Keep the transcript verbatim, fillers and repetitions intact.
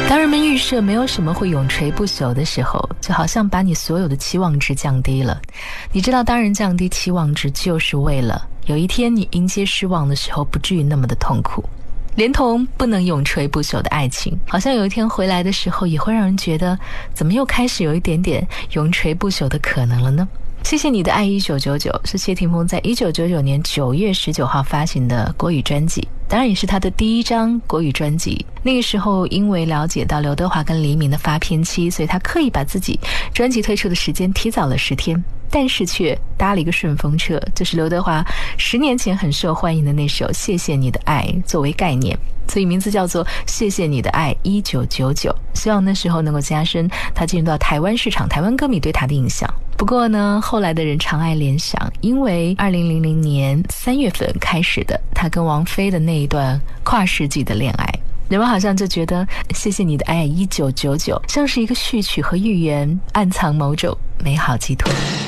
当人们预设没有什么会永垂不朽的时候，就好像把你所有的期望值降低了。你知道，当人降低期望值，就是为了有一天你迎接失望的时候，不至于那么的痛苦。连同不能永垂不朽的爱情，好像有一天回来的时候，也会让人觉得，怎么又开始有一点点永垂不朽的可能了呢？谢谢你的爱一九九九是谢霆锋在一九九九年九月十九号发行的国语专辑，当然也是他的第一张国语专辑。那个时候因为了解到刘德华跟黎明的发片期，所以他刻意把自己专辑推出的时间提早了十天，但是却搭了一个顺风车，就是刘德华十年前很受欢迎的那首《谢谢你的爱》作为概念，所以名字叫做《谢谢你的爱一九九九》，希望那时候能够加深他进入到台湾市场，台湾歌迷对他的印象。不过呢，后来的人常爱联想，因为二零零零年三月份开始的他跟王菲的那一段跨世纪的恋爱，人们好像就觉得谢谢你的爱一九九九像是一个序曲和预言，暗藏某种美好寄托。